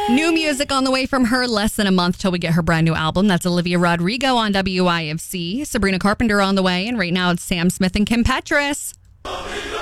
New music on the way from her. Less than a month till we get her brand new album. That's Olivia Rodrigo on WIFC. Sabrina Carpenter on the way. And right now it's Sam Smith and Kim Petras.